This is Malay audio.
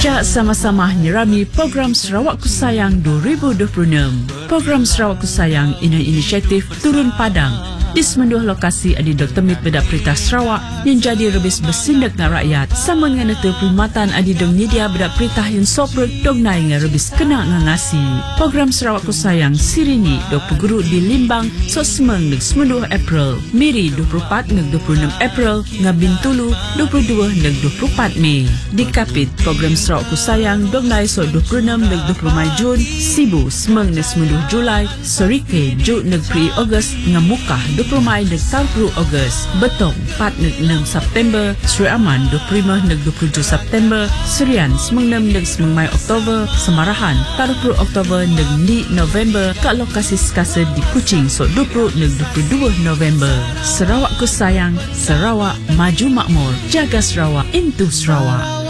Jak sama-sama nyerami program Sarawak Ku Sayang 2026. Program Sarawak Ku Sayang ini inisiatif Turun Padang. Di semenduh lokasi ada Dr. Mit Bedak Perintah Sarawak yang jadi rebis bersindak dengan rakyat. Sama dengan itu perkhidmatan ada dong nyedia bedak perintah yang soprot dong naik dengan rebis kena ngasi. Program Sarawak Ku Sayang Sirini 20 guru di Limbang so semeng neg semenduh April. Miri 24 neg 26 April ngabintulu 22 neg 24 Mei. Di Kapit program Sarawak Ku Sayang dong naik so 26 neg 20 Mai Jun. Sibu semeng neg semenduh Julai. Sorike Jun neg 3 Ogos ngamukah 20 Mai neg 30 Ogos. Betong 4 neg 6 September. Sri Aman 25 neg 27 September. Serian semeng 6 neg semeng Mai Oktober. Semarahan 40 Oktober neg 2 November. Kat lokasi sekasa di Kuching so 20 neg 22 November. Sarawak Ku Sayang, Sarawak maju makmur. Jaga Sarawak, into Sarawak.